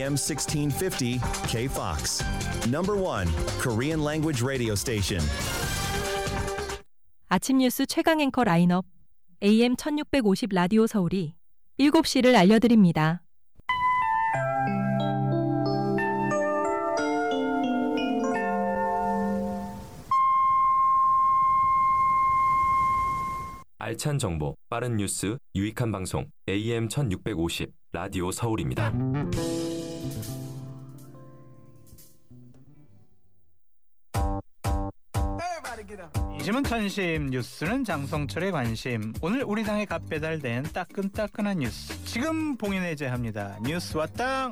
AM 1650 KFOX. Number 1 Korean language radio station. 아침 뉴스 최강 앵커 라인업 AM 1650 라디오 서울이 7시를 알려드립니다. 알찬 정보, 빠른 뉴스, 유익한 방송 AM 1650 라디오 서울입니다. 이심은 천심 뉴스는 장성철의 관심. 오늘 우리 당에 갓 배달된 따끈따끈한 뉴스 지금 봉인해제합니다. 뉴스 왔당.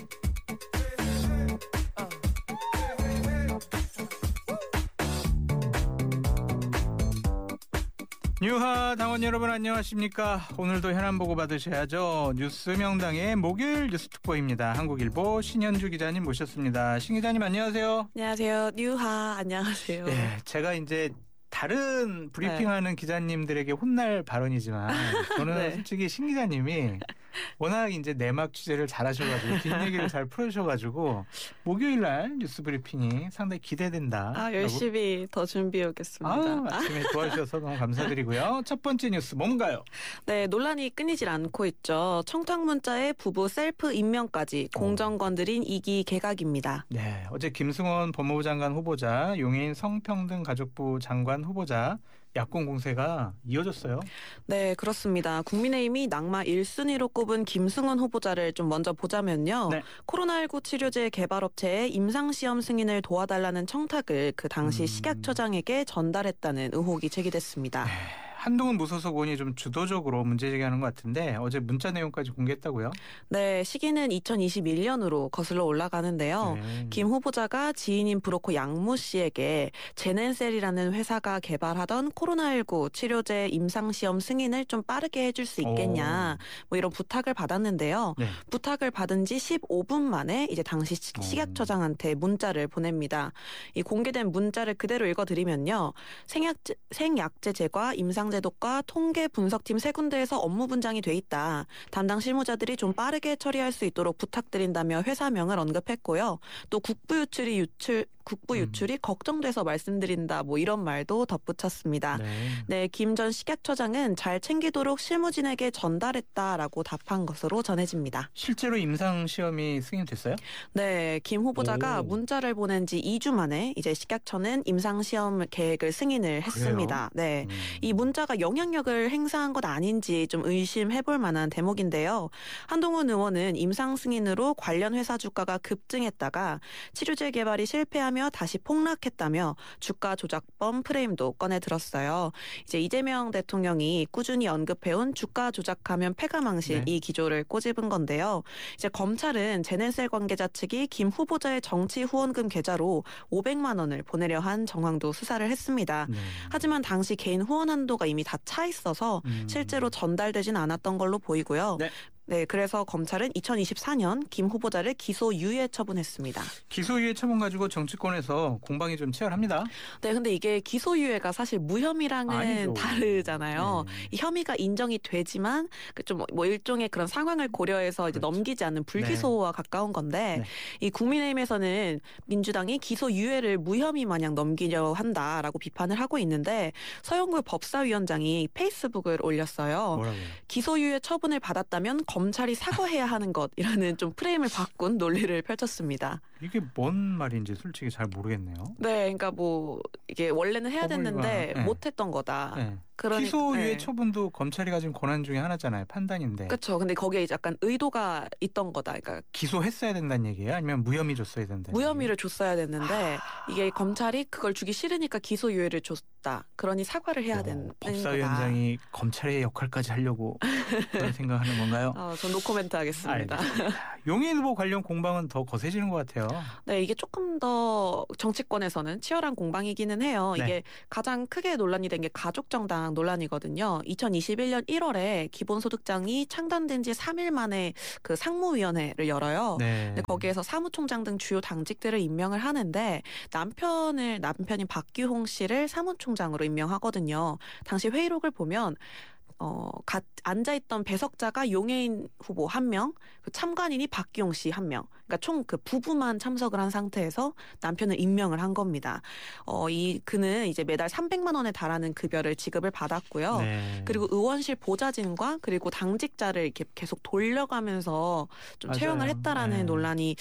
뉴하 당원 여러분 안녕하십니까. 오늘도 현안 보고 받으셔야죠. 뉴스 명당의 목요일 뉴스 특보입니다. 한국일보 신현주 기자님 모셨습니다. 신 기자님 안녕하세요. 안녕하세요. 뉴하 안녕하세요. 네, 제가 이제 다른 브리핑하는 기자님들에게 혼날 발언이지만 저는 솔직히 신 기자님이 워낙 이제 내막 취재를 잘하셔가지고 뒷얘기를 잘 풀어주셔가지고 목요일날 뉴스 브리핑이 상당히 기대된다. 열심히 더 준비해오겠습니다. 아침에 도와주셔서 너무 감사드리고요. 첫 번째 뉴스 뭔가요? 네, 논란이 끊이질 않고 있죠. 청탁 문자에 부부 셀프 임명까지 공정 건드린 2기 개각입니다. 네, 어제 김승원 법무부 장관 후보자, 용인 성평등가족부 장관 후보자 야권 공세가 이어졌어요. 네, 그렇습니다. 국민의힘이 낙마 1순위로 꼽은 김승원 후보자를 좀 먼저 보자면요. 네. 코로나19 치료제 개발업체에 임상시험 승인을 도와달라는 청탁을 그 당시 식약처장에게 전달했다는 의혹이 제기됐습니다. 네. 한동훈 무소속 의원이 좀 주도적으로 문제 제기하는 것 같은데 어제 문자 내용까지 공개했다고요? 네, 시기는 2021년으로 거슬러 올라가는데요. 네. 김 후보자가 지인인 브로커 양모 씨에게 제넨셀이라는 회사가 개발하던 코로나19 치료제 임상시험 승인을 좀 빠르게 해줄 수 있겠냐 뭐 이런 부탁을 받았는데요. 네. 부탁을 받은 지 15분 만에 이제 당시 식약처장한테 문자를 보냅니다. 이 공개된 문자를 그대로 읽어드리면요. 생약제 제과 임상제도과 통계 분석팀 세 군데에서 업무 분장이 돼 있다. 담당 실무자들이 좀 빠르게 처리할 수 있도록 부탁드린다며 회사명을 언급했고요. 또 국부 유출이 걱정돼서 말씀드린다. 뭐 이런 말도 덧붙였습니다. 네, 김 전 식약처장은 잘 챙기도록 실무진에게 전달했다라고 답한 것으로 전해집니다. 실제로 임상시험이 승인됐어요? 네, 김 후보자가 문자를 보낸 지 2주 만에 이제 식약처는 임상시험 계획을 승인을 했습니다. 네, 이 문자가 영향력을 행사한 것 아닌지 좀 의심해볼 만한 대목인데요. 한동훈 의원은 임상 승인으로 관련 회사 주가가 급증했다가 치료제 개발이 실패하며 다시 폭락했다며 주가 조작범 프레임도 꺼내 들었어요. 이제 이재명 대통령이 꾸준히 언급해온 주가 조작하면 패가망신 이 기조를 꼬집은 건데요. 이제 검찰은 제넨셀 관계자 측이 김 후보자의 정치 후원금 계좌로 500만 원을 보내려 한 정황도 수사를 했습니다. 하지만 당시 개인 후원 한도가 이미 다 차 있어서 실제로 전달되진 않았던 걸로 보이고요. 네, 그래서 검찰은 2024년 김 후보자를 기소유예 처분했습니다. 기소유예 처분 가지고 정치권에서 공방이 좀 치열합니다. 네, 근데 이게 기소유예가 사실 무혐의랑은 아니죠. 다르잖아요. 이 혐의가 인정이 되지만 좀 뭐 일종의 그런 상황을 고려해서 이제 넘기지 않는 불기소와 가까운 건데 이 국민의힘에서는 민주당이 기소유예를 무혐의 마냥 넘기려 한다라고 비판을 하고 있는데 서영구 법사위원장이 페이스북을 올렸어요. 뭐라고요? 기소유예 처분을 받았다면 검찰이 사과해야 하는 것이라는 좀 프레임을 바꾼 논리를 펼쳤습니다. 이게 뭔 말인지 솔직히 잘 모르겠네요. 네, 그러니까 뭐 이게 원래는 해야 됐는데 못했던 거다. 기소유예 처분도 검찰이 가진 권한 중에 하나잖아요. 판단인데. 그렇죠. 근데 거기에 약간 의도가 있던 거다. 그러니까 기소했어야 된다는 얘기예요? 아니면 무혐의 줬어야 된다? 무혐의를 줬어야 됐는데 이게 검찰이 그걸 주기 싫으니까 기소유예를 줬다. 그러니 사과를 해야 되는 거다. 법사위원장이 검찰의 역할까지 하려고 그런 생각하는 건가요? 전 노코멘트 하겠습니다. 용인 후보 관련 공방은 더 거세지는 것 같아요. 네, 이게 조금 더 정치권에서는 치열한 공방이기는 해요. 이게 가장 크게 논란이 된 게 가족정당 논란이거든요. 2021년 1월에 기본소득당이 창단된 지 3일 만에 그 상무위원회를 열어요. 근데 거기에서 사무총장 등 주요 당직들을 임명을 하는데 남편인 박규홍 씨를 사무총장으로 임명하거든요. 당시 회의록을 보면 앉아있던 배석자가 용해인 후보 1명, 그 참관인이 박기용 씨 1명. 그러니까 총 그 부부만 참석을 한 상태에서 남편을 임명을 한 겁니다. 그는 이제 매달 300만 원에 달하는 급여를 지급을 받았고요. 네. 그리고 의원실 보좌진과 그리고 당직자를 이렇게 계속 돌려가면서 좀 채용을 했다라는 네. 논란이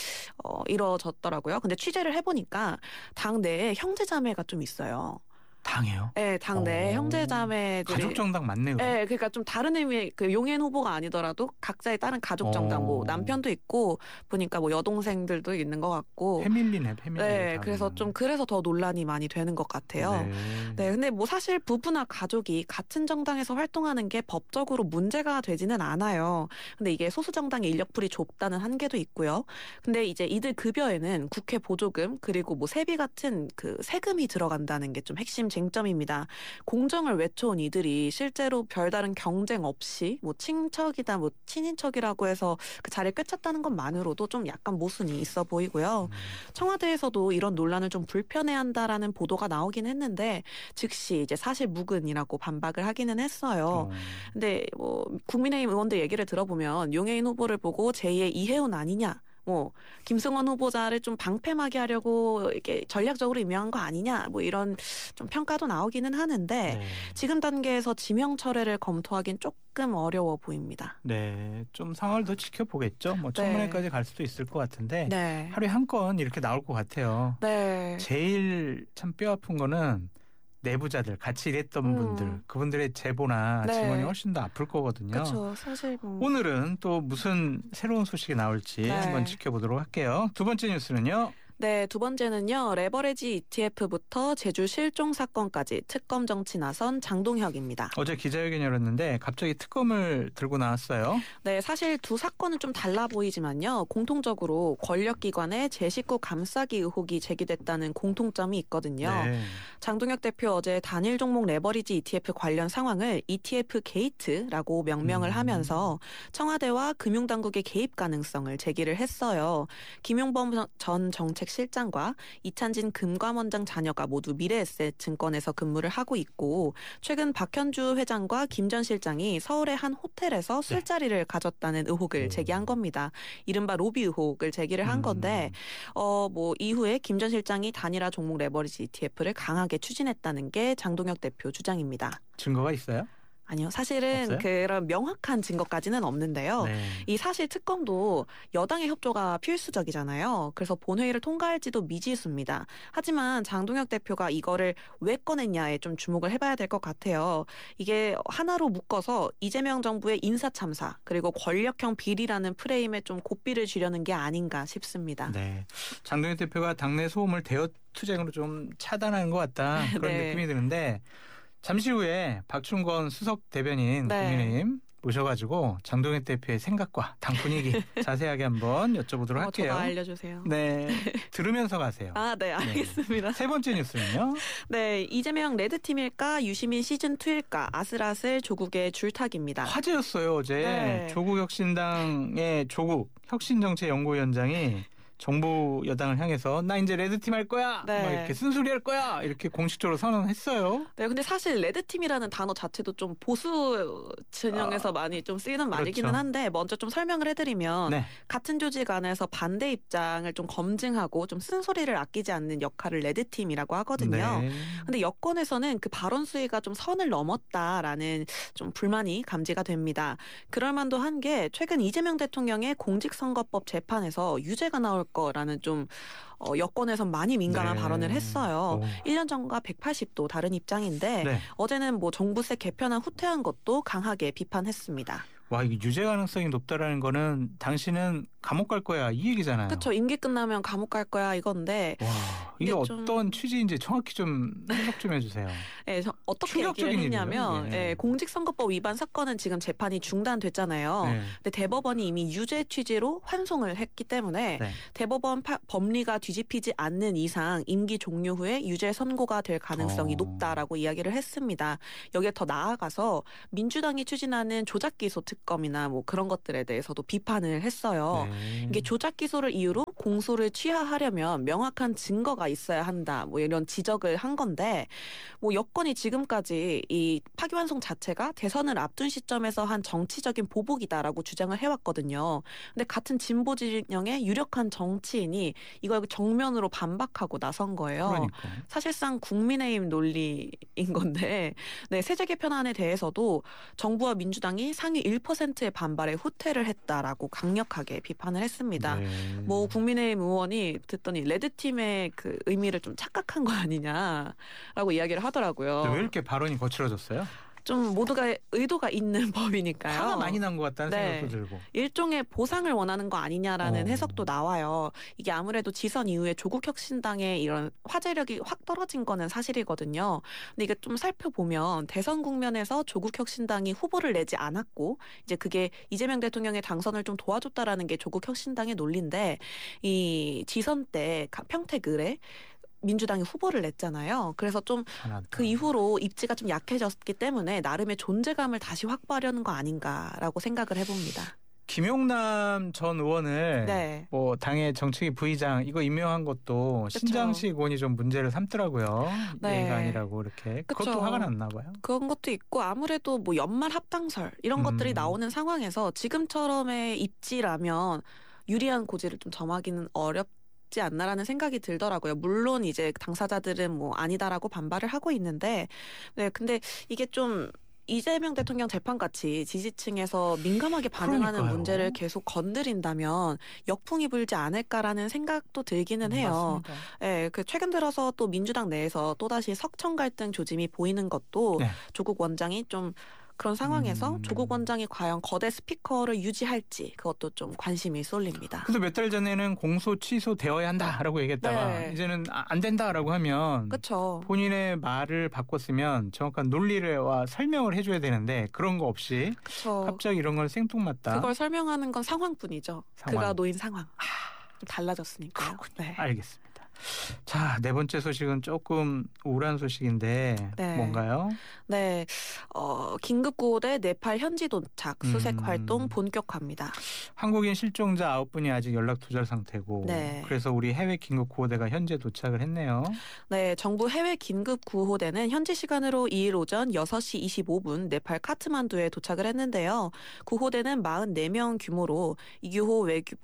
이뤄졌더라고요. 근데 취재를 해보니까 당 내에 형제자매가 좀 있어요. 당해요? 네, 당 내에 형제자매들이 가족 정당 맞네요. 네, 그러니까 좀 다른 의미의 그 용해인 후보가 아니더라도 각자의 다른 가족 정당, 뭐 남편도 있고 보니까 뭐 여동생들도 있는 것 같고. 패밀리. 네, 그래서 더 논란이 많이 되는 것 같아요. 네, 근데 뭐 사실 부부나 가족이 같은 정당에서 활동하는 게 법적으로 문제가 되지는 않아요. 근데 이게 소수 정당의 인력풀이 좁다는 한계도 있고요. 근데 이제 이들 급여에는 국회 보조금 그리고 뭐 세비 같은 그 세금이 들어간다는 게 좀 핵심 쟁점입니다. 공정을 외쳐온 이들이 실제로 별다른 경쟁 없이 뭐 친척이다 뭐 친인척이라고 해서 그 자리를 꿰찼다는 것만으로도 좀 약간 모순이 있어 보이고요. 청와대에서도 이런 논란을 좀 불편해한다라는 보도가 나오긴 했는데 즉시 이제 사실 무근이라고 반박을 하기는 했어요. 근데 뭐 국민의힘 의원들 얘기를 들어보면 용해인 후보를 보고 제2의 이혜훈 아니냐. 뭐 김승원 후보자를 좀 방패막이 하려고 이렇게 전략적으로 임명한 거 아니냐 뭐 이런 좀 평가도 나오기는 하는데 지금 단계에서 지명 철회를 검토하기는 조금 어려워 보입니다. 네, 좀 상황을 더 지켜보겠죠. 뭐 청문회까지 갈 수도 있을 것 같은데 하루에 한 건 이렇게 나올 것 같아요. 네. 제일 참 뼈아픈 거는 내부자들 같이 일했던 분들 그분들의 제보나 증언이 훨씬 더 아플 거거든요. 그렇죠. 사실 오늘은 또 무슨 새로운 소식이 나올지 한번 지켜보도록 할게요. 두 번째 뉴스는요. 네, 두 번째는요. 레버리지 ETF부터 제주 실종 사건까지 특검 정치 나선 장동혁입니다. 어제 기자회견 열었는데 갑자기 특검을 들고 나왔어요. 네, 사실 두 사건은 좀 달라 보이지만요. 공통적으로 권력기관의 제 식구 감싸기 의혹이 제기됐다는 공통점이 있거든요. 네. 장동혁 대표 어제 단일 종목 레버리지 ETF 관련 상황을 ETF 게이트라고 명명을 하면서 청와대와 금융당국의 개입 가능성을 제기를 했어요. 김용범 전 정책실장과 이찬진 금감원장 자녀가 모두 미래에셋 증권에서 근무를 하고 있고 최근 박현주 회장과 김 전 실장이 서울의 한 호텔에서 술자리를 가졌다는 의혹을 제기한 겁니다. 이른바 로비 의혹을 제기를 한 건데 뭐 이후에 김 전 실장이 단일화 종목 레버리지 ETF를 강하게 추진했다는 게 장동혁 대표 주장입니다. 증거가 있어요? 아니요. 사실은 없어요? 그런 명확한 증거까지는 없는데요. 이 사실 특검도 여당의 협조가 필수적이잖아요. 그래서 본회의를 통과할지도 미지수입니다. 하지만 장동혁 대표가 이거를 왜 꺼냈냐에 좀 주목을 해봐야 될 것 같아요. 이게 하나로 묶어서 이재명 정부의 인사참사 그리고 권력형 비리라는 프레임에 좀 고삐를 주려는 게 아닌가 싶습니다. 네, 장동혁 대표가 당내 소음을 대여투쟁으로 좀 차단하는 것 같다 그런 느낌이 드는데 잠시 후에 박충건 수석 대변인 국민의힘 모셔가지고 장동혁 대표의 생각과 당 분위기 자세하게 한번 여쭤보도록 할게요. 저도 알려주세요. 네, 들으면서 가세요. 네, 알겠습니다. 세 번째 뉴스는요? 네, 이재명 레드팀일까 유시민 시즌2일까 아슬아슬 조국의 줄타기입니다. 화제였어요, 어제. 조국 혁신당의 조국 혁신정책연구위원장이 정부 여당을 향해서 나 이제 레드팀 할 거야. 막 이렇게 쓴소리 할 거야. 이렇게 공식적으로 선언했어요. 네, 근데 사실 레드팀이라는 단어 자체도 좀 보수 진영에서 많이 좀 쓰이는 말이기는 한데 먼저 좀 설명을 해드리면 같은 조직 안에서 반대 입장을 좀 검증하고 좀 쓴소리를 아끼지 않는 역할을 레드팀이라고 하거든요. 근데 여권에서는 그 발언 수위가 좀 선을 넘었다라는 좀 불만이 감지가 됩니다. 그럴 만도 한 게 최근 이재명 대통령의 공직선거법 재판에서 유죄가 나올 거라는 좀 여권에서 많이 민감한 발언을 했어요. 1년 전과 180도 다른 입장인데 어제는 뭐 정부세 개편안 후퇴한 것도 강하게 비판했습니다. 와, 이게 유죄 가능성이 높다라는 거는 당신은 감옥 갈 거야 이 얘기잖아요. 그렇죠. 임기 끝나면 감옥 갈 거야 이건데. 와, 이게 어떤 취지인지 정확히 좀 해석 좀 해주세요. 네, 어떻게 얘기를 했냐면 공직선거법 위반 사건은 지금 재판이 중단됐잖아요. 근데 대법원이 이미 유죄 취지로 환송을 했기 때문에 대법원 법리가 뒤집히지 않는 이상 임기 종료 후에 유죄 선고가 될 가능성이 높다라고 이야기를 했습니다. 여기에 더 나아가서 민주당이 추진하는 조작기소 특검이나 뭐 그런 것들에 대해서도 비판을 했어요. 네. 이게 조작 기소를 이유로 공소를 취하하려면 명확한 증거가 있어야 한다. 뭐 이런 지적을 한 건데 뭐 여권이 지금까지 이 파기환송 자체가 대선을 앞둔 시점에서 한 정치적인 보복이다라고 주장을 해왔거든요. 근데 같은 진보 진영의 유력한 정치인이 이걸 정면으로 반박하고 나선 거예요. 그러니까. 사실상 국민의힘 논리인 건데 네, 세제 개편안에 대해서도 정부와 민주당이 상위 1%의 반발에 후퇴를 했다라고 강력하게 비판을 했습니다. 네. 뭐 국민의힘 의원이 듣더니 레드팀의 그 의미를 좀 착각한 거 아니냐라고 이야기를 하더라고요. 왜 이렇게 발언이 거칠어졌어요? 좀 모두가 의도가 있는 법이니까요. 화가 많이 난 것 같다는 네. 생각도 들고. 일종의 보상을 원하는 거 아니냐라는 어. 해석도 나와요. 이게 아무래도 지선 이후에 조국혁신당의 이런 화제력이 확 떨어진 거는 사실이거든요. 근데 이게 좀 살펴보면 대선 국면에서 조국혁신당이 후보를 내지 않았고 이제 그게 이재명 대통령의 당선을 좀 도와줬다라는 게 조국혁신당의 논리인데 이 지선 때 평택을에 민주당이 후보를 냈잖아요. 그래서 좀 그 이후로 입지가 좀 약해졌기 때문에 나름의 존재감을 다시 확보하려는 거 아닌가라고 생각을 해봅니다. 김용남 전 의원을 네. 뭐 당의 정책위 부의장 이거 임명한 것도 그쵸. 신장식 의원이 좀 문제를 삼더라고요. 네. 예의가 아니라고 이렇게. 그것도 그쵸. 화가 났나 봐요. 그런 것도 있고 아무래도 뭐 연말 합당설 이런 것들이 나오는 상황에서 지금처럼의 입지라면 유리한 고지를 좀 점하기는 어렵지 않나라는 생각이 들더라고요. 물론 이제 당사자들은 뭐 아니다라고 반발을 하고 있는데 네 근데 이게 좀 이재명 대통령 재판같이 지지층에서 민감하게 반응하는 그러니까요. 문제를 계속 건드린다면 역풍이 불지 않을까라는 생각도 들기는 해요. 맞습니다. 예, 그 최근 들어서 또 민주당 내에서 또다시 석청 갈등 조짐이 보이는 것도 네. 조국 원장이 좀 그런 상황에서 조국 원장이 과연 거대 스피커를 유지할지 그것도 좀 관심이 쏠립니다. 그래서 몇 달 전에는 공소 취소되어야 한다라고 얘기했다가 네. 이제는 안 된다라고 하면 그렇죠. 본인의 말을 바꿨으면 정확한 논리와 설명을 해줘야 되는데 그런 거 없이 그렇죠. 갑자기 이런 걸 생뚱맞다. 그걸 설명하는 건 상황뿐이죠. 상황. 그가 놓인 상황. 좀 달라졌으니까요. 네. 알겠습니다. 자, 네 번째 소식은 조금 우울한 소식인데 네. 뭔가요? 네, 긴급구호대 네팔 현지 도착 수색 활동 본격화입니다. 한국인 실종자 9분이 아직 연락 두절 상태고 네. 그래서 우리 해외 긴급구호대가 현재 도착을 했네요. 네, 정부 해외 긴급구호대는 현지 시간으로 2일 오전 6시 25분 네팔 카트만두에 도착을 했는데요. 구호대는 44명 규모로 이규호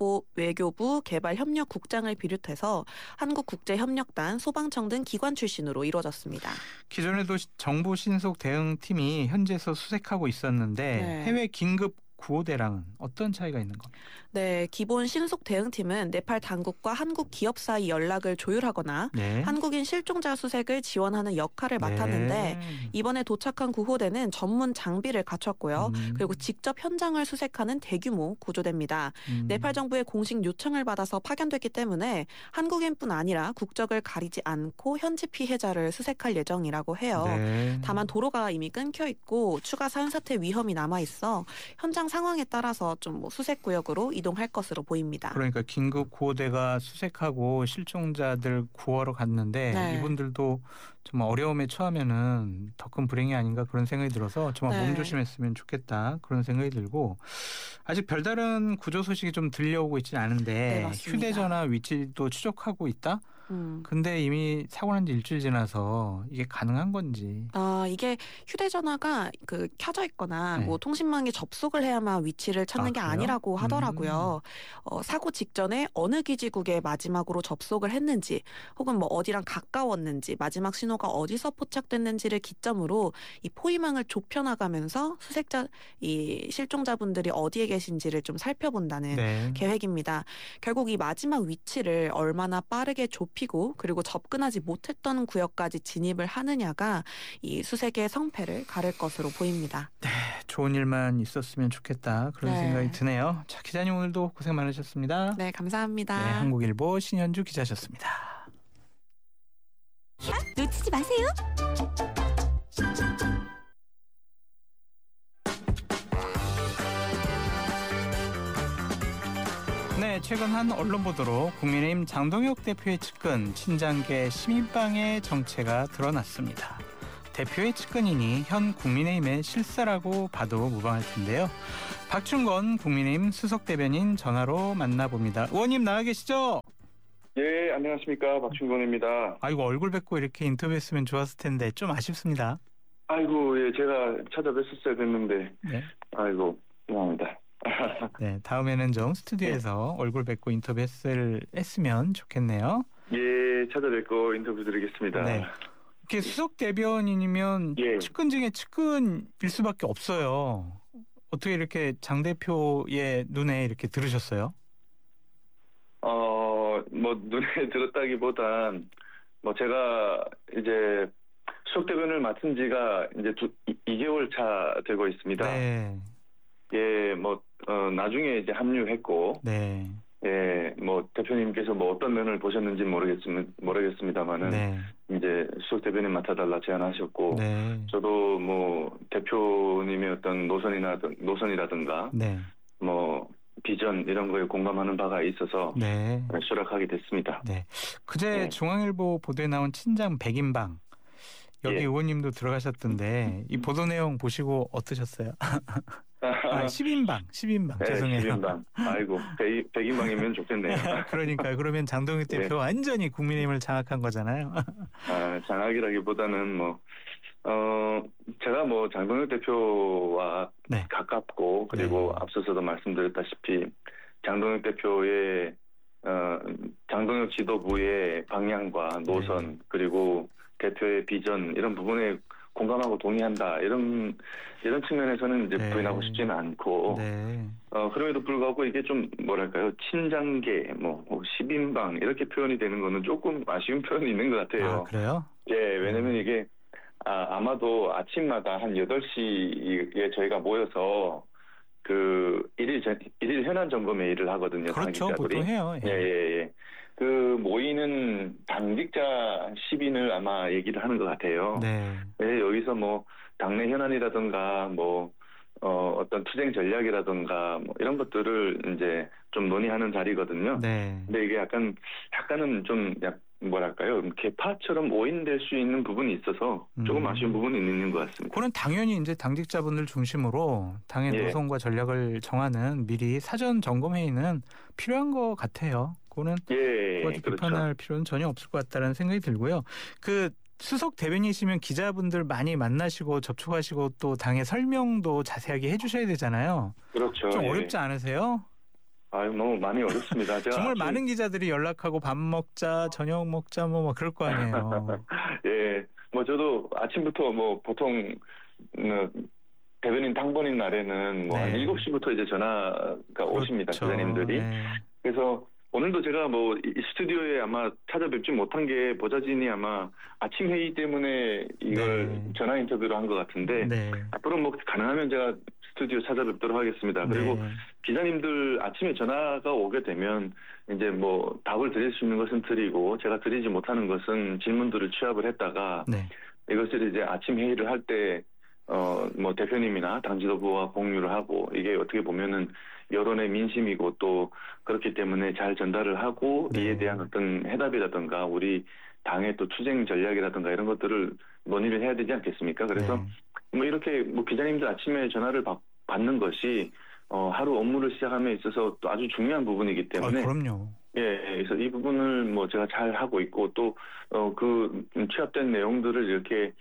외교부 개발협력국장을 비롯해서 한국국제협력단, 소방청 등 기관 출신으로 이루어졌습니다. 기존에도 정부 신속 대응팀이 현지에서 수색하고 있었는데 네. 해외 긴급 구호대랑은 어떤 차이가 있는 겁니까? 네, 기본 신속 대응팀은 네팔 당국과 한국 기업 사이 연락을 조율하거나 네. 한국인 실종자 수색을 지원하는 역할을 맡았는데 네. 이번에 도착한 구호대는 전문 장비를 갖췄고요. 음. 그리고 직접 현장을 수색하는 대규모 구조대입니다. 네팔 정부의 공식 요청을 받아서 파견됐기 때문에 한국인뿐 아니라 국적을 가리지 않고 현지 피해자를 수색할 예정이라고 해요. 네. 다만 도로가 이미 끊겨 있고 추가 산사태 위험이 남아 있어 현장 상황에 따라서 좀 뭐 수색 구역으로 이동할 것으로 보입니다. 그러니까 긴급 구호대가 수색하고 실종자들 구하러 갔는데 네. 이분들도 정말 어려움에 처하면은 더 큰 불행이 아닌가 그런 생각이 들어서 정말 네. 몸 조심했으면 좋겠다 그런 생각이 들고 아직 별다른 구조 소식이 좀 들려오고 있지는 않은데 네, 맞습니다. 휴대전화 위치도 추적하고 있다. 근데 이미 사고 난 지 일주일 지나서 이게 가능한 건지. 이게 휴대전화가 그 켜져 있거나 네. 뭐 통신망에 접속을 해야만 위치를 찾는 게 그래요? 아니라고 하더라고요. 사고 직전에 어느 기지국에 마지막으로 접속을 했는지 혹은 뭐 어디랑 가까웠는지 마지막 신호가 어디서 포착됐는지를 기점으로 이 포위망을 좁혀나가면서 이 실종자분들이 어디에 계신지를 좀 살펴본다는 네. 계획입니다. 결국 이 마지막 위치를 얼마나 빠르게 좁히고 그리고 접근하지 못했던 구역까지 진입을 하느냐가 이 수색의 성패를 가를 것으로 보입니다. 좋은 일만 있었으면 좋겠다 그런 네. 생각이 드네요. 자, 기자님 오늘도 고생 많으셨습니다. 네, 감사합니다. 네, 한국일보 신현주 기자셨습니다. 놓치지 마세요. 네, 최근 한 언론 보도로 국민의힘 장동혁 대표의 측근 친장계 시민방해 정체가 드러났습니다. 대표의 측근이니 현 국민의힘의 실세라고 봐도 무방할 텐데요. 박충건 국민의힘 수석 대변인 전화로 만나봅니다. 의원님 나와 계시죠? 예, 안녕하십니까. 박충건입니다. 아이고 얼굴 뵙고 이렇게 인터뷰했으면 좋았을 텐데 좀 아쉽습니다. 아이고, 예, 제가 찾아뵀었어야 됐는데. 네. 아이고, 죄송합니다. 네, 다음에는 좀 스튜디오에서 얼굴 뵙고 인터뷰했으면 좋겠네요. 예, 찾아뵙고 인터뷰 드리겠습니다. 네. 이렇게 수석 대변인이면 예. 측근 중에 측근일 수밖에 없어요. 어떻게 이렇게 장 대표의 눈에 이렇게 들으셨어요? 뭐 눈에 들었다기보단 뭐 제가 이제 수석 대변을 맡은 지가 이제 2개월 차 되고 있습니다. 네. 예, 뭐 나중에 이제 합류했고, 네. 예, 뭐 대표님께서 뭐 어떤 면을 보셨는지 모르겠습니다만은 네. 이제 수석 대변인 맡아달라 제안하셨고, 네. 저도 뭐 대표님의 어떤 노선이라든가 네. 뭐 비전 이런 거에 공감하는 바가 있어서 네. 수락하게 됐습니다. 네. 그제 네. 중앙일보 보도에 나온 친장 백인방 여기 예. 의원님도 들어가셨던데 이 보도 내용 보시고 어떠셨어요? 10인방 네, 죄송해요. 10인방. 아이고, 100인방이면 좋겠네요. 그러니까 그러면 장동혁 대표 네. 완전히 국민의힘을 장악한 거잖아요. 장악이라기보다는 뭐 제가 뭐 장동혁 대표와 네. 가깝고 그리고 네. 앞서서도 말씀드렸다시피 장동혁 대표의 장동혁 지도부의 방향과 노선 네. 그리고 대표의 비전 이런 부분에 공감하고 동의한다 이런 측면에서는 이제 네. 부인하고 싶지는 않고 네. 그럼에도 불구하고 이게 좀 뭐랄까요 친장계 뭐 10인방 이렇게 표현이 되는 거는 조금 아쉬운 표현이 있는 것 같아요. 아, 그래요? 예, 왜냐면 이게 아마도 아침마다 한 8시에 저희가 모여서 그 일일 현안 점검 회의를 하거든요. 그렇죠. 당직자들이. 보통 해요. 예. 그 모이는 당직자 10인을 아마 얘기를 하는 것 같아요. 네. 네, 여기서 뭐 당내 현안이라든가 뭐 어떤 투쟁 전략이라든가 뭐 이런 것들을 이제 좀 논의하는 자리거든요. 네. 근데 이게 약간은 좀 뭐랄까요 개파처럼 오인될 수 있는 부분이 있어서 조금 아쉬운 부분이 있는 것 같습니다. 그건 당연히 이제 당직자분들 중심으로 당의 예. 노선과 전략을 정하는 미리 사전 점검 회의는 필요한 것 같아요. 그거는 예, 그렇죠. 그렇죠. 비판할 필요는 전혀 없을 것 같다는 생각이 들고요. 그 수석 대변인이시면 기자분들 많이 만나시고 접촉하시고 또 당의 설명도 자세하게 해주셔야 되잖아요. 그렇죠. 좀 예. 어렵지 않으세요? 너무 많이 어렵습니다. 제가 정말 많은 기자들이 연락하고 밥 먹자, 저녁 먹자, 뭐 그럴 거 아니에요. 예, 뭐 저도 아침부터 뭐 보통 대변인 당번인 날에는 뭐 한 네. 7시부터 이제 전화가 오십니다. 그렇죠. 기자님들이. 네. 그래서 오늘도 제가 뭐 이 스튜디오에 아마 찾아뵙지 못한 게 보좌진이 아마 아침 회의 때문에 이걸 네. 전화 인터뷰로 한 것 같은데 네. 앞으로 뭐 가능하면 제가 스튜디오 찾아뵙도록 하겠습니다. 그리고 네. 기자님들 아침에 전화가 오게 되면 이제 뭐 답을 드릴 수 있는 것은 드리고 제가 드리지 못하는 것은 질문들을 취합을 했다가 네. 이것을 이제 아침 회의를 할 때 뭐 대표님이나 당 지도부와 공유를 하고 이게 어떻게 보면은 여론의 민심이고 또 그렇기 때문에 잘 전달을 하고 네. 이에 대한 어떤 해답이라든가 우리 당의 또 투쟁 전략이라든가 이런 것들을 논의를 해야 되지 않겠습니까? 그래서 네. 뭐 이렇게 뭐 기자님들 아침에 전화를 받는 것이 하루 업무를 시작함에 있어서 또 아주 중요한 부분이기 때문에 그럼요. 예, 그래서 이 부분을 뭐 제가 잘 하고 있고 또 그 취합된 내용들을 이렇게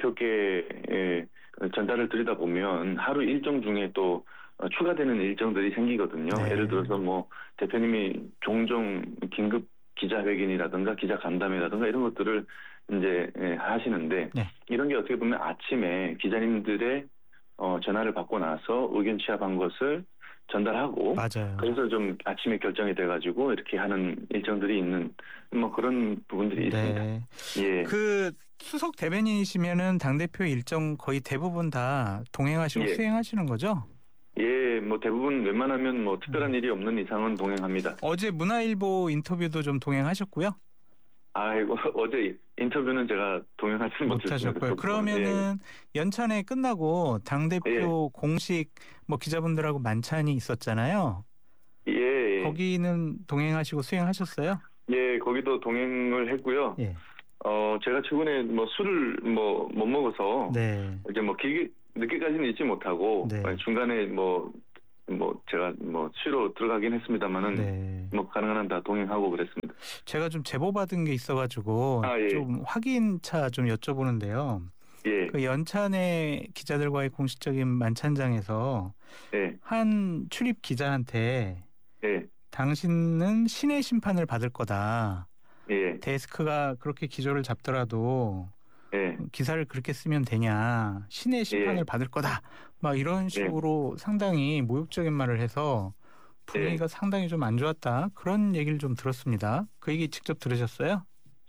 대표께 전달을 드리다 보면 하루 일정 중에 또 추가되는 일정들이 생기거든요. 네. 예를 들어서 뭐 대표님이 종종 긴급 기자회견이라든가 기자 간담회라든가 이런 것들을 이제 하시는데 네. 이런 게 어떻게 보면 아침에 기자님들의 전화를 받고 나서 의견 취합한 것을 전달하고 맞아요. 그래서 좀 아침에 결정이 돼가지고 이렇게 하는 일정들이 있는 뭐 그런 부분들이 있습니다. 네. 예. 그 수석 대변인이시면은 당대표 일정 거의 대부분 다 동행하시고 예. 수행하시는 거죠? 예, 뭐 대부분 웬만하면 뭐 특별한 일이 없는 이상은 동행합니다. 어제 문화일보 인터뷰도 좀 동행하셨고요? 아이고 어제 인터뷰는 제가 동행하지 못했습니다. 못하셨고요. 그러면은 연찬회 끝나고 당대표 공식 뭐 기자분들하고 만찬이 있었잖아요. 예. 거기는 동행하시고 수행하셨어요? 예, 거기도 동행을 했고요. 예. 제가 최근에 뭐 술을 뭐 못 먹어서 네. 이제 뭐 길게 늦게까지는 있지 못하고 네. 중간에 뭐 제가 뭐 쉬러 들어가긴 했습니다만은 네. 뭐 가능한 한 다 동행하고 그랬습니다. 제가 좀 제보 받은 게 있어가지고 예. 좀 확인차 좀 여쭤보는데요. 예. 그 연찬회 기자들과의 공식적인 만찬장에서 예. 한 출입 기자한테 예. 당신은 신의 심판을 받을 거다. 예. 데스크가 그렇게 기조를 잡더라도 예. 기사를 그렇게 쓰면 되냐. 신의 심판을 받을 거다. 막 이런 식으로 상당히 모욕적인 말을 해서 분위기가 상당히 좀 안 좋았다. 그런 얘기를 좀 들었습니다. 그 얘기 직접 들으셨어요?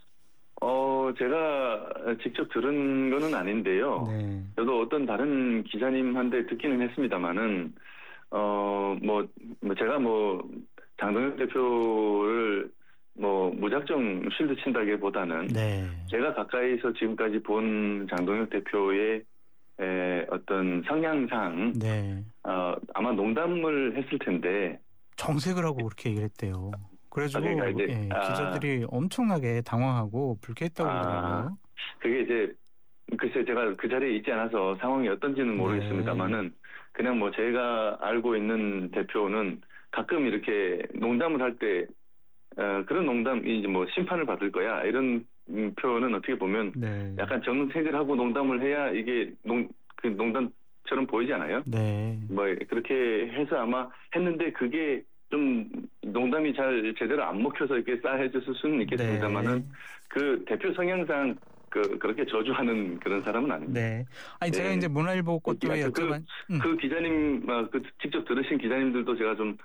제가 직접 들은 거는 아닌데요. 네. 저도 어떤 다른 기자님한테 듣기는 했습니다만은 뭐 제가 뭐 장동혁 대표를 뭐 무작정 쉴드 친다기보다는 네. 제가 가까이서 지금까지 본 장동혁 대표의 어떤 성향상 네. 아마 농담을 했을 텐데 정색을 하고 그렇게 얘기를 했대요. 그래가지고 그러니까 이제, 기자들이 엄청나게 당황하고 불쾌했다고 그러더라고요. 그게 이제 글쎄 제가 그 자리에 있지 않아서 상황이 어떤지는 모르겠습니다만은 그냥 뭐 제가 알고 있는 대표는 가끔 이렇게 농담을 할 때 그런 농담이 이제 뭐 심판을 받을 거야 이런 표현은 어떻게 보면 네. 약간 정색을 하고 농담을 해야 이게 그 농담처럼 보이지 않아요? 네. 뭐 그렇게 해서 아마 했는데 그게 좀 농담이 잘 제대로 안 먹혀서 이렇게 싸해졌을 수는 있겠습니다만은 네. 그 대표 성향상 그렇게 저주하는 그런 사람은 아닙니다. 네. 아니 제가 이제 문화일보 것도 여쭤본 그 기자님 그 직접 들으신 기자님들도 제가 좀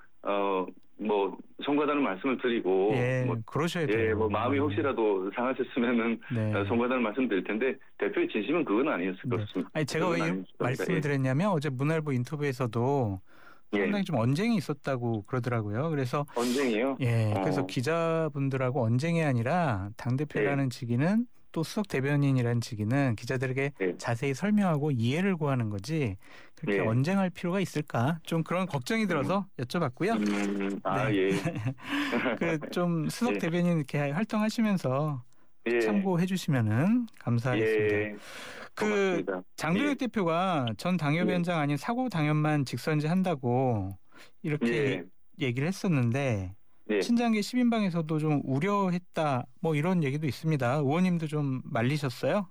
뭐 송구하다는 말씀을 드리고 그러셔야 돼요. 뭐 마음이 혹시라도 상하셨으면은 송구하다는 말씀 드릴 텐데 대표의 진심은 그건 아니었을 것같습니다. 아니 제가 왜 말씀을 드렸냐면 어제 문화일보 인터뷰에서도 상당히 좀 언쟁이 있었다고 그러더라고요. 그래서 언쟁이요? 그래서 기자분들하고 언쟁이 아니라 당대표라는 직위는 또 수석 대변인이라는 직위는 기자들에게 자세히 설명하고 이해를 구하는 거지 그렇게 언쟁할 필요가 있을까? 좀 그런 걱정이 들어서 여쭤봤고요. 예. 그 좀 수석 대변인 이렇게 활동하시면서 참고해 주시면은 감사하겠습니다. 그 장동혁 대표가 전 당협위원장 아닌 사고 당협만 직선제한다고 이렇게 얘기를 했었는데 친장계 10인방에서도 좀 우려했다 뭐 이런 얘기도 있습니다. 의원님도 좀 말리셨어요?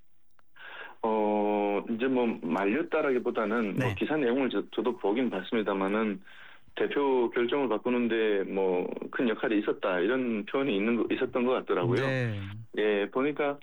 이제 뭐 말렸다라기보다는 뭐 기사 내용을 저도 보긴 봤습니다만은 대표 결정을 바꾸는데 뭐 큰 역할이 있었다 이런 표현이 있었던 것 같더라고요. 보니까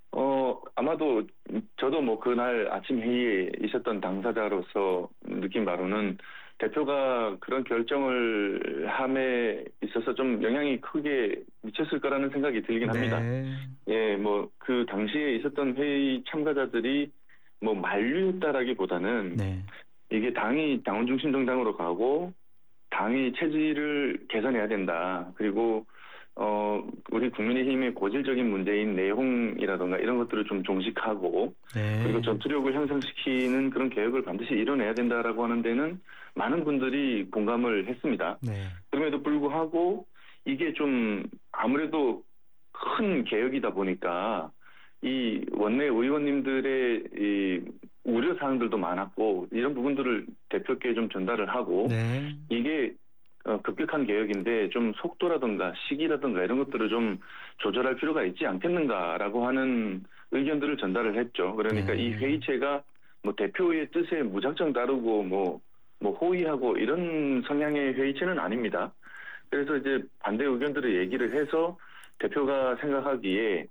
아마도 저도 뭐 그날 아침 회의에 있었던 당사자로서 느낀 바로는 대표가 그런 결정을 함에 있어서 좀 영향이 크게 미쳤을 거라는 생각이 들긴 합니다. 뭐 그 당시에 있었던 회의 참가자들이 뭐 만류했다라기보다는 이게 당이 당원 중심 정당으로 가고 당의 체질을 개선해야 된다. 그리고 우리 국민의힘의 고질적인 문제인 내용이라든가 이런 것들을 좀 종식하고 그리고 전투력을 향상시키는 그런 개혁을 반드시 이뤄내야 된다라고 하는 데는 많은 분들이 공감을 했습니다. 그럼에도 불구하고 이게 좀 아무래도 큰 개혁이다 보니까 이 원내 의원님들의 이 우려 사항들도 많았고 이런 부분들을 대표께 좀 전달을 하고 이게 급격한 개혁인데 좀 속도라든가 시기라든가 이런 것들을 좀 조절할 필요가 있지 않겠는가라고 하는 의견들을 전달을 했죠. 그러니까 이 회의체가 뭐 대표의 뜻에 무작정 따르고 뭐 호의하고 이런 성향의 회의체는 아닙니다. 그래서 이제 반대 의견들을 얘기를 해서 대표가 생각하기에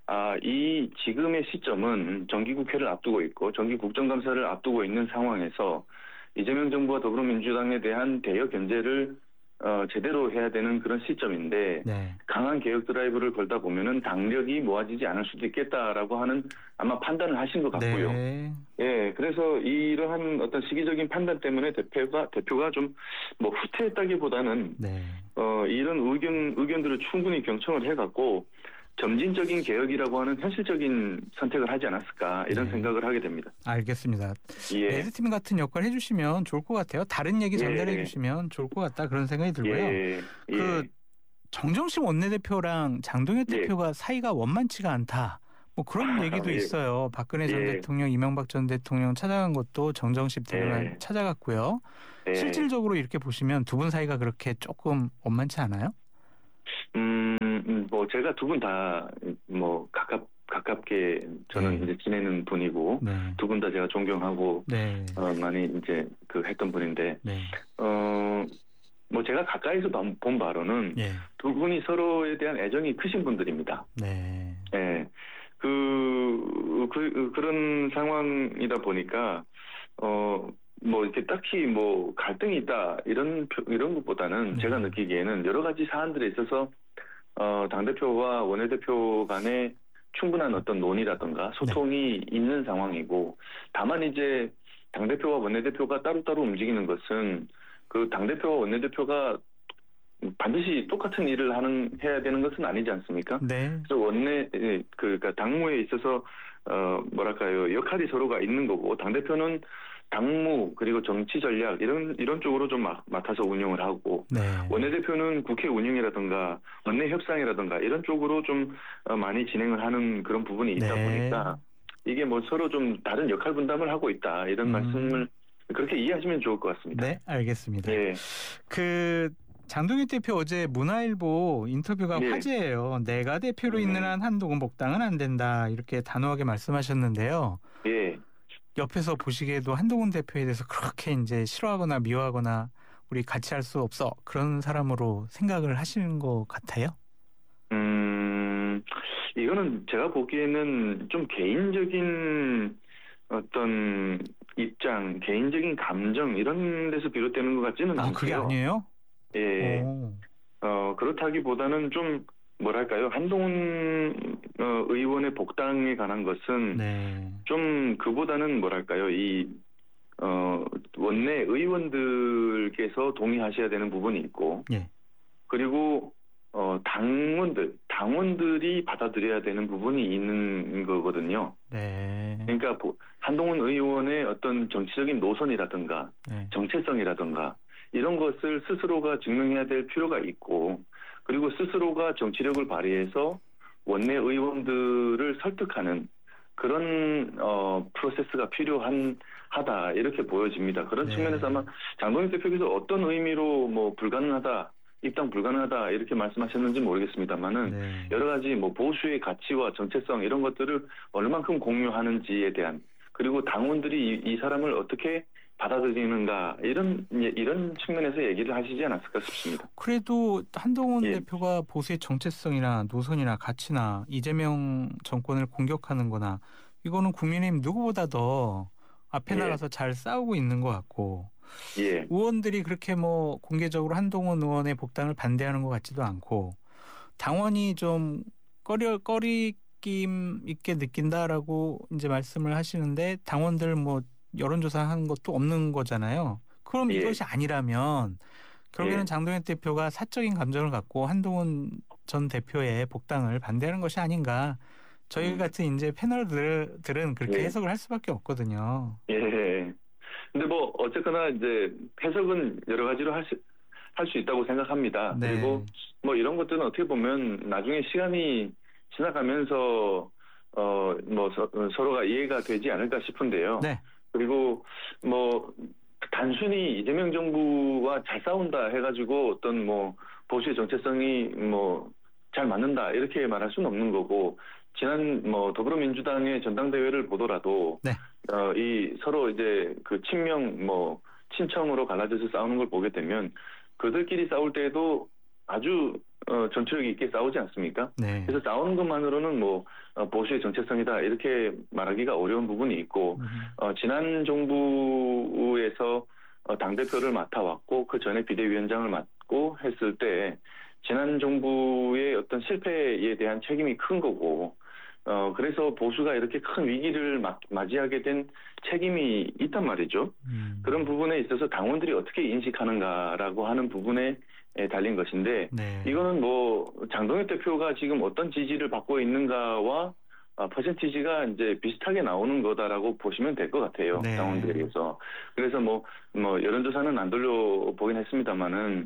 이 지금의 시점은 정기국회를 앞두고 있고 정기국정감사를 앞두고 있는 상황에서 이재명 정부와 더불어민주당에 대한 대여 견제를 제대로 해야 되는 그런 시점인데 강한 개혁 드라이브를 걸다 보면은 당력이 모아지지 않을 수도 있겠다라고 하는 아마 판단을 하신 것 같고요. 그래서 이러한 어떤 시기적인 판단 때문에 대표가 좀 뭐 후퇴했다기보다는 이런 의견들을 충분히 경청을 해갖고 점진적인 개혁이라고 하는 현실적인 선택을 하지 않았을까 이런 생각을 하게 됩니다. 알겠습니다. 레드팀 같은 역할 해주시면 좋을 것 같아요. 다른 얘기 전달해 주시면 좋을 것 같다 그런 생각이 들고요. 정정심 원내대표랑 장동혁 예. 대표가 사이가 원만치가 않다. 뭐 그런 얘기도 예. 있어요. 박근혜 전 예. 대통령, 이명박 전 대통령 찾아간 것도 정정심 대표가 예. 찾아갔고요. 예. 실질적으로 이렇게 보시면 두 분 사이가 그렇게 조금 원만치 않아요? 뭐 제가 두 분 다 뭐 가깝게 저는 네. 이제 지내는 분이고 네. 두 분 다 제가 존경하고 네. 많이 이제 그 했던 분인데 네. 뭐 제가 가까이서 본 바로는 예. 두 분이 서로에 대한 애정이 크신 분들입니다. 네. 예. 그런 상황이다 보니까 뭐 이렇게 딱히 뭐 갈등이 있다 이런 것보다는 네. 제가 느끼기에는 여러 가지 사안들에 있어서 당대표와 원내대표 간에 충분한 어떤 논의라든가 소통이 있는 상황이고, 다만 이제 당대표와 원내대표가 따로따로 움직이는 것은 그 당대표와 원내대표가 반드시 똑같은 일을 해야 되는 것은 아니지 않습니까? 네. 그래서 그러니까 당무에 있어서 뭐랄까요, 역할이 서로가 있는 거고, 당대표는 당무 그리고 정치 전략 이런 쪽으로 좀 맡아서 운영을 하고, 네. 원내대표는 국회 운영이라든가 원내 협상이라든가 이런 쪽으로 좀 많이 진행을 하는 그런 부분이 있다 네. 보니까 이게 뭐 서로 좀 다른 역할 분담을 하고 있다 이런 말씀을 그렇게 이해하시면 좋을 것 같습니다. 네, 알겠습니다. 예. 그 장동혁 대표 어제 문화일보 인터뷰가 예. 화제예요. 내가 대표로 있는 한 한동훈 복당은 안 된다 이렇게 단호하게 말씀하셨는데요. 예. 옆에서 보시기에도 한동훈 대표에 대해서 그렇게 이제 싫어하거나 미워하거나 우리 같이 할 수 없어 그런 사람으로 생각을 하시는 것 같아요? 이거는 제가 보기에는 좀 개인적인 어떤 입장, 개인적인 감정 이런 데서 비롯되는 것 같지는 않고요. 그게 아니에요? 예. 오. 그렇다기보다는 좀 뭐랄까요, 한동훈 의원의 복당에 관한 것은 네. 좀 그보다는 뭐랄까요, 원내 의원들께서 동의하셔야 되는 부분이 있고, 예. 그리고 당원들이 받아들여야 되는 부분이 있는 거거든요. 네. 그러니까 한동훈 의원의 어떤 정치적인 노선이라든가 네. 정체성이라든가 이런 것을 스스로가 증명해야 될 필요가 있고, 그리고 스스로가 정치력을 발휘해서 원내 의원들을 설득하는 그런 프로세스가 필요하다 이렇게 보여집니다. 그런 네. 측면에서 아마 장동혁 대표께서 어떤 의미로 뭐 불가능하다, 입당 불가능하다 이렇게 말씀하셨는지 모르겠습니다만은 네. 여러 가지 뭐 보수의 가치와 정체성 이런 것들을 얼마만큼 공유하는지에 대한, 그리고 당원들이 이 사람을 어떻게 받아들이는가 이런 측면에서 얘기를 하시지 않았을까 싶습니다. 그래도 한동훈 예. 대표가 보수의 정체성이나 노선이나 가치나 이재명 정권을 공격하는 거나 이거는 국민의힘 누구보다 더 앞에 예. 나가서 잘 싸우고 있는 것 같고, 예, 의원들이 그렇게 뭐 공개적으로 한동훈 의원의 복당을 반대하는 것 같지도 않고, 당원이 좀 꺼리낌 있게 느낀다라고 이제 말씀을 하시는데 당원들 뭐 여론조사한 것도 없는 거잖아요. 그럼 예. 이것이 아니라면 결국에는 예. 장동혁 대표가 사적인 감정을 갖고 한동훈 전 대표의 복당을 반대하는 것이 아닌가. 저희 같은 이제 패널들은 그렇게 예. 해석을 할 수밖에 없거든요. 예. 근데 뭐 어쨌거나 이제 해석은 여러 가지로 할 수 있다고 생각합니다. 네. 그리고 뭐 이런 것들은 어떻게 보면 나중에 시간이 지나가면서 뭐 서로가 이해가 되지 않을까 싶은데요. 네. 그리고 뭐 단순히 이재명 정부와 잘 싸운다 해가지고 어떤 뭐 보수의 정체성이 뭐 잘 맞는다 이렇게 말할 수는 없는 거고, 지난 뭐 더불어민주당의 전당대회를 보더라도 네. 이 서로 이제 그 친청으로 갈라져서 싸우는 걸 보게 되면 그들끼리 싸울 때에도 아주 전투력 있게 싸우지 않습니까? 네. 그래서 싸우는 것만으로는 뭐 보수의 정체성이다 이렇게 말하기가 어려운 부분이 있고, 지난 정부에서 당대표를 맡아왔고 그 전에 비대위원장을 맡고 했을 때 지난 정부의 어떤 실패에 대한 책임이 큰 거고, 그래서 보수가 이렇게 큰 위기를 맞이하게 된 책임이 있단 말이죠. 그런 부분에 있어서 당원들이 어떻게 인식하는가라고 하는 부분에 달린 것인데, 네. 이거는 뭐 장동혁 대표가 지금 어떤 지지를 받고 있는가와 퍼센티지가 이제 비슷하게 나오는 거다라고 보시면 될 것 같아요. 네. 당원들에게서. 그래서 뭐 여론조사는 안 돌려보긴 했습니다만은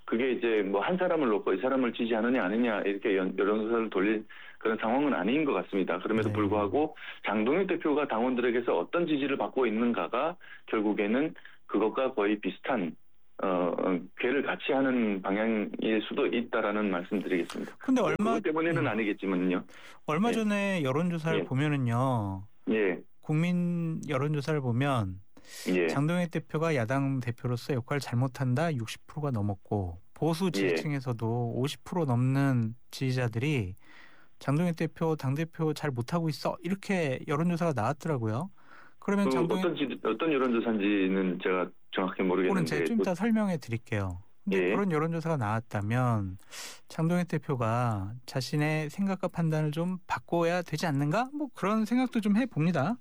그게 이제 뭐 한 사람을 놓고 이 사람을 지지하느냐 아니냐 이렇게 여론조사를 돌릴 그런 상황은 아닌 것 같습니다. 그럼에도 네. 불구하고 장동혁 대표가 당원들에게서 어떤 지지를 받고 있는가가 결국에는 그것과 거의 비슷한 궤를 같이 하는 방향일 수도 있다라는 말씀드리겠습니다. 근데 그것 때문에는 아니겠지만요. 얼마 예. 전에 여론조사를 예. 보면은요. 예, 국민 여론조사를 보면 예, 장동혁 대표가 야당 대표로서 역할을 잘못한다 60%가 넘었고 보수 지지층에서도 50% 넘는 지지자들이 장동혁 대표 당대표 잘 못하고 있어 이렇게 여론조사가 나왔더라고요. 그러면 어떤 여론조사인지는 제가 정확히 그거는 모르겠는데 제가 좀 이따 설명해 드릴게요. 근데 예. 그런 여론조사가 나왔다면 장동혁 대표가 자신의 생각과 판단을 좀 바꿔야 되지 않는가? 뭐 그런 생각도 좀 해봅니다.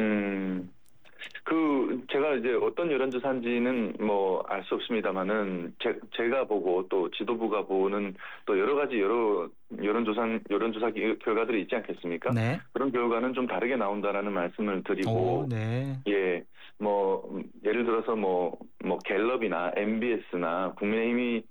제가 이제 어떤 여론조사인지는 뭐 알 수 없습니다만은 제가 보고 또 지도부가 보는 또 여러 가지 여론조사 결과들이 있지 않겠습니까? 네. 그런 결과는 좀 다르게 나온다라는 말씀을 드리고, 네. 예, 뭐 예를 들어서 뭐 갤럽이나 MBS나 국민의힘이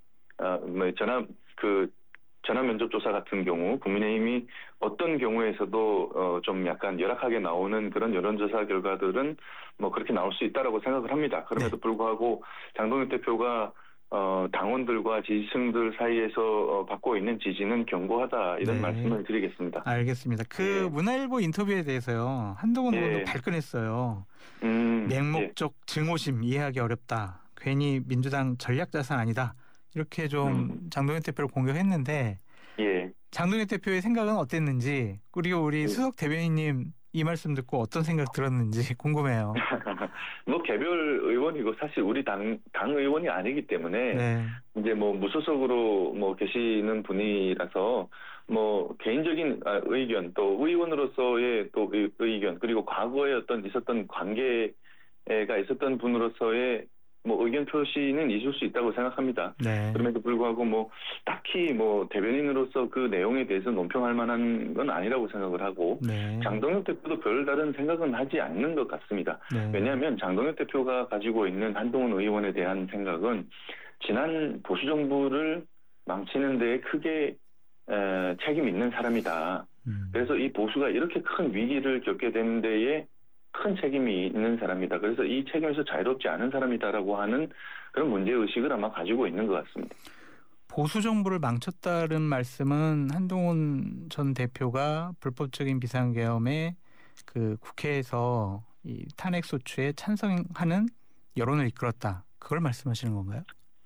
전화 면접 조사 같은 경우 국민의힘이 어떤 경우에서도 좀 약간 열악하게 나오는 그런 여론조사 결과들은 뭐 그렇게 나올 수 있다라고 생각을 합니다. 그럼에도 불구하고 장동혁 대표가 당원들과 지지층들 사이에서 받고 있는 지지는 견고하다 이런 말씀을 드리겠습니다. 알겠습니다. 예. 문화일보 인터뷰에 대해서요. 한동훈 의원도 발끈했어요. 맹목적 증오심 이해하기 어렵다. 괜히 민주당 전략자산 아니다. 이렇게 좀 장동혁 대표를 공격했는데 장동혁 대표의 생각은 어땠는지 그리고 우리 수석 대변인님 이 말씀 듣고 어떤 생각 들었는지 궁금해요. 뭐 개별 의원이고 사실 우리 당 의원이 아니기 때문에 이제 뭐 무소속으로 뭐 계시는 분이라서 뭐 개인적인 의견 또 의원으로서의 또 의견 그리고 과거에 있었던 관계가 있었던 분으로서의 뭐 의견 표시는 있을 수 있다고 생각합니다. 그럼에도 불구하고 뭐 딱히 뭐 대변인으로서 그 내용에 대해서 논평할 만한 건 아니라고 생각을 하고 장동혁 대표도 별다른 생각은 하지 않는 것 같습니다. 왜냐하면 장동혁 대표가 가지고 있는 한동훈 의원에 대한 생각은 지난 보수 정부를 망치는 데에 크게 책임 있는 사람이다. 그래서 이 보수가 이렇게 큰 위기를 겪게 된 데에 큰 책임이 있는 사람이다. 그래서 이 책임에서 자유롭지 않은 사람이다라고 하는 그런 문제의식을 아마 가지고 있는 것 같습니다. 보수 정부를 망쳤다는 말씀은 한동훈 전 대표가 불법적인 비상계엄에 그 국회에서 이 탄핵 소추에 찬성하는 여론을 이끌었다. 그걸 말씀하시는 건가요?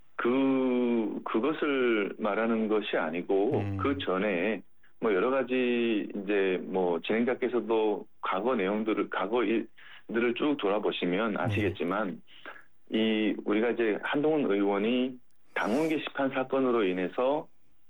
그것을 말하는 것이 아니고 그 전에 뭐 여러 가지 이제 뭐 진행자께서도 과거 일들을 쭉 돌아보시면 아시겠지만 우리가 이제 한동훈 의원이 당원 게시판 사건으로 인해서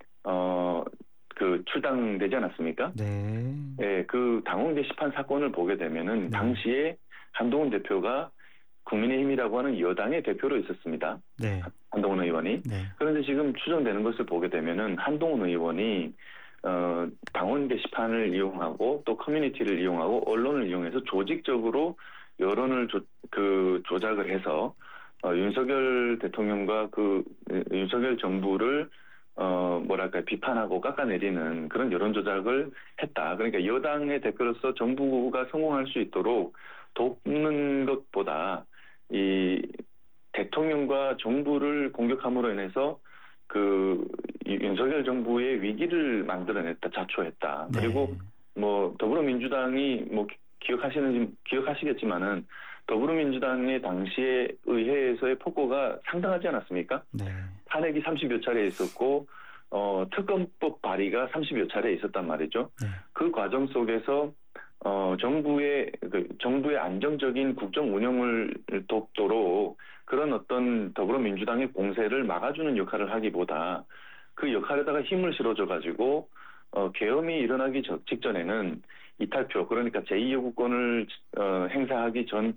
출당되지 않았습니까? 그 당원 게시판 사건을 보게 되면은 당시에 한동훈 대표가 국민의힘이라고 하는 여당의 대표로 있었습니다. 한동훈 의원이. 그런데 지금 추정되는 것을 보게 되면은 한동훈 의원이 당원 게시판을 이용하고 또 커뮤니티를 이용하고 언론을 이용해서 조직적으로 여론을 조작을 해서 윤석열 대통령과 윤석열 정부를 비판하고 깎아내리는 그런 여론 조작을 했다. 그러니까 여당의 대표로서 정부가 성공할 수 있도록 돕는 것보다 이 대통령과 정부를 공격함으로 인해서 윤석열 정부의 위기를 만들어냈다, 자초했다. 그리고 뭐 더불어민주당이 뭐 기억하시겠지만은 더불어민주당의 당시에 의회에서의 폭거가 상당하지 않았습니까? 탄핵이 30여 차례 있었고 특검법 발의가 30여 차례 있었단 말이죠. 그 과정 속에서 정부의 안정적인 국정 운영을 돕도록 그런 어떤 더불어민주당의 공세를 막아주는 역할을 하기보다 그 역할에다가 힘을 실어줘 가지고 계엄이 일어나기 직전에는 이탈표 그러니까 제2요구권을 행사하기 전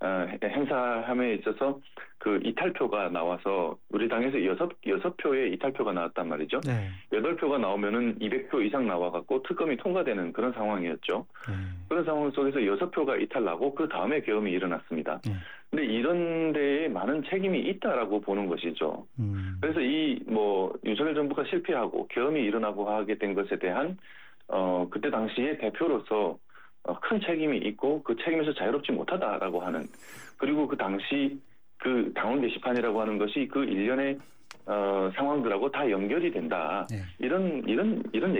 행사함에 있어서 그 이탈표가 나와서 우리 당에서 여섯 표의 이탈표가 나왔단 말이죠. 네. 8표가 나오면은 200표 이상 나와갖고 특검이 통과되는 그런 상황이었죠. 그런 상황 속에서 6표가 이탈나고 그 다음에 계엄이 일어났습니다. 근데 이런 데에 많은 책임이 있다라고 보는 것이죠. 그래서 윤석열 정부가 실패하고 계엄이 일어나고 하게 된 것에 대한 그때 당시에 대표로서 큰 책임이 있고 그 책임에서 자유롭지 못하다라고 하는, 그리고 그 당시 그 당원 게시판이라고 하는 것이 그 일련의 상황들하고 다 연결이 된다. 이런